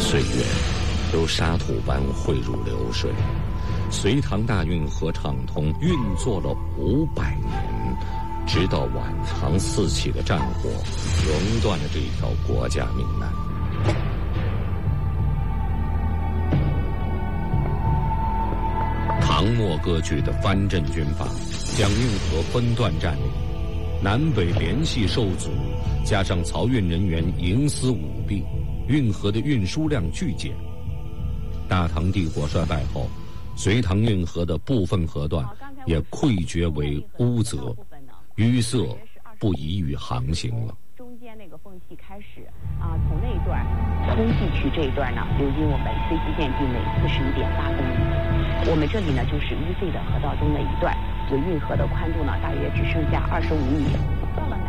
岁月如沙土般汇入流水，隋唐大运河畅通运作了500年，直到晚唐四起的战火熔断了这一条国家命脉。唐末割据的藩镇军阀将运河分段占领，南北联系受阻，加上漕运人员营私舞弊，运河的运输量剧减。大唐帝国衰败后，隋唐运河的部分河段也溃决为污泽，淤塞不宜于航行了。 中间那个缝隙开始从那一段通济区这一段呢，流经我们飞机线地内41.8公里。我们这里呢就是淤碎的河道中的一段，就运河的宽度呢大约只剩下25米。